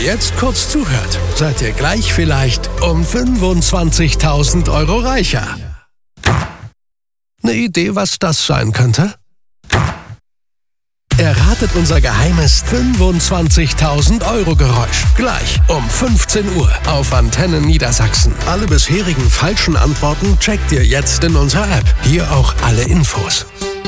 jetzt kurz zuhört, seid ihr gleich vielleicht um 25.000 Euro reicher. Eine Idee, was das sein könnte? Erratet unser geheimes 25.000 Euro Geräusch. Gleich um 15 Uhr auf Antenne Niedersachsen. Alle bisherigen falschen Antworten checkt ihr jetzt in unserer App. Hier auch alle Infos.